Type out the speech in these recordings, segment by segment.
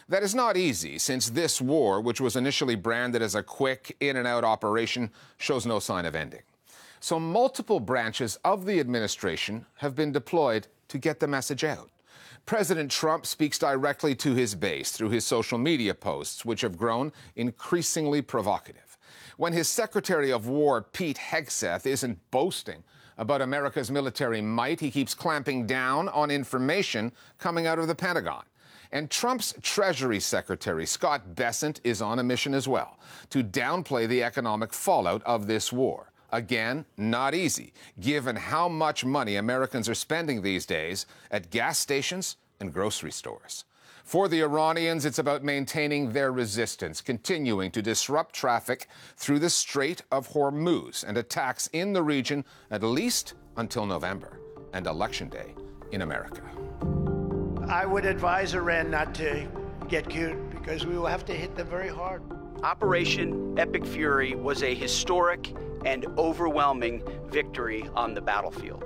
That is not easy, since this war, which was initially branded as a quick in-and-out operation, shows no sign of ending. So multiple branches of the administration have been deployed to get the message out. President Trump speaks directly to his base through his social media posts, which have grown increasingly provocative. When his Secretary of War, Pete Hegseth, isn't boasting about America's military might, he keeps clamping down on information coming out of the Pentagon. And Trump's Treasury Secretary, Scott Bessent, is on a mission as well to downplay the economic fallout of this war. Again, not easy, given how much money Americans are spending these days at gas stations and grocery stores. For the Iranians, it's about maintaining their resistance, continuing to disrupt traffic through the Strait of Hormuz and attacks in the region at least until November and Election Day in America. I would advise Iran not to get cute because we will have to hit them very hard. Operation Epic Fury was a historic and overwhelming victory on the battlefield.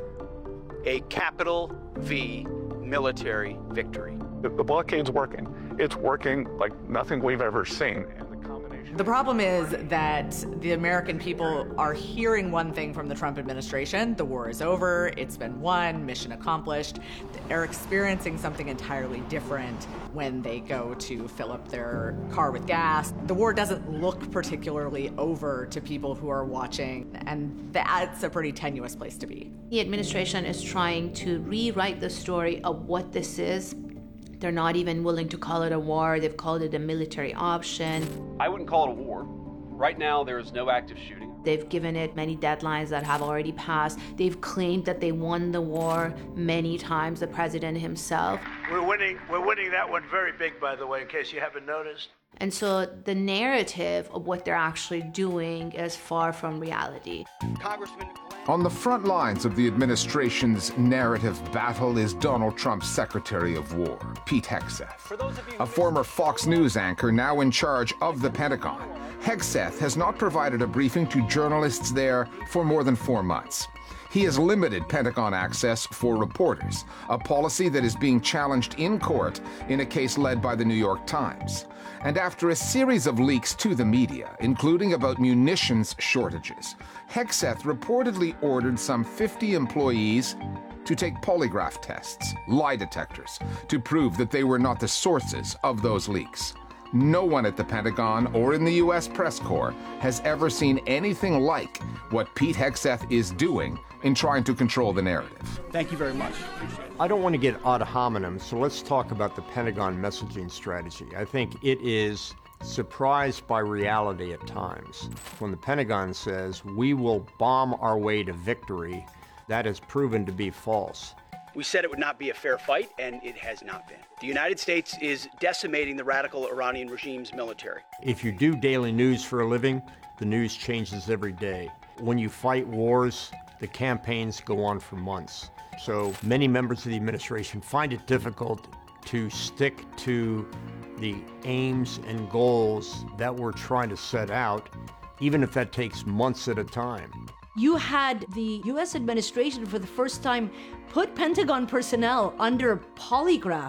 A capital V military victory. The blockade's working. It's working like nothing we've ever seen. The problem is that the American people are hearing one thing from the Trump administration: the war is over, it's been won, mission accomplished. They're experiencing something entirely different when they go to fill up their car with gas. The war doesn't look particularly over to people who are watching, and that's a pretty tenuous place to be. The administration is trying to rewrite the story of what this is. They're not even willing to call it a war. They've called it a military option. I wouldn't call it a war. Right now, there is no active shooting. They've given it many deadlines that have already passed. They've claimed that they won the war many times, the president himself. We're winning that one very big, by the way, in case you haven't noticed. And so the narrative of what they're actually doing is far from reality. Congressman. On the front lines of the administration's narrative battle is Donald Trump's Secretary of War, Pete Hegseth, a former Fox News anchor now in charge of the Pentagon. Hegseth has not provided a briefing to journalists there for more than 4 months. He has limited Pentagon access for reporters, a policy that is being challenged in court in a case led by the New York Times. And after a series of leaks to the media, including about munitions shortages, Hegseth reportedly ordered some 50 employees to take polygraph tests, lie detectors, to prove that they were not the sources of those leaks. No one at the Pentagon or in the U.S. press corps has ever seen anything like what Pete Hegseth is doing in trying to control the narrative. Thank you very much. I don't want to get ad hominem, so let's talk about the Pentagon messaging strategy. I think it is surprised by reality at times. When the Pentagon says, we will bomb our way to victory, that has proven to be false. We said it would not be a fair fight, and it has not been. The United States is decimating the radical Iranian regime's military. If you do daily news for a living, the news changes every day. When you fight wars, the campaigns go on for months. So many members of the administration find it difficult to stick to the aims and goals that we're trying to set out, even if that takes months at a time. You had the U.S. administration for the first time put Pentagon personnel under polygraph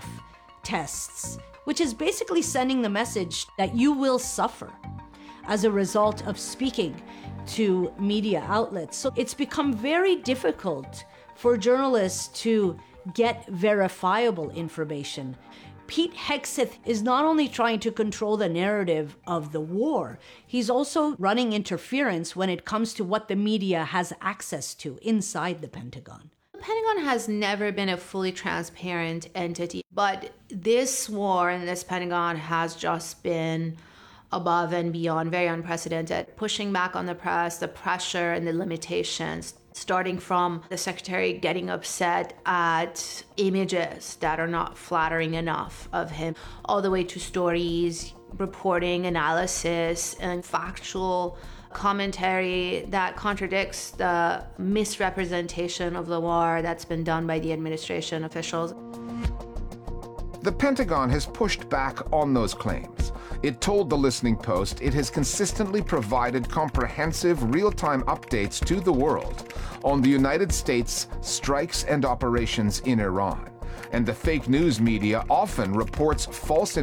tests, which is basically sending the message that you will suffer as a result of speaking to media outlets. So it's become very difficult for journalists to get verifiable information. Pete Hegseth is not only trying to control the narrative of the war, he's also running interference when it comes to what the media has access to inside the Pentagon. The Pentagon has never been a fully transparent entity, but this war and this Pentagon has just been above and beyond, very unprecedented, pushing back on the press, the pressure and the limitations, starting from the secretary getting upset at images that are not flattering enough of him, all the way to stories, reporting, analysis, and factual commentary that contradicts the misrepresentation of the war that's been done by the administration officials. The Pentagon has pushed back on those claims. It told the Listening Post it has consistently provided comprehensive real-time updates to the world on the United States' strikes and operations in Iran. And the fake news media often reports false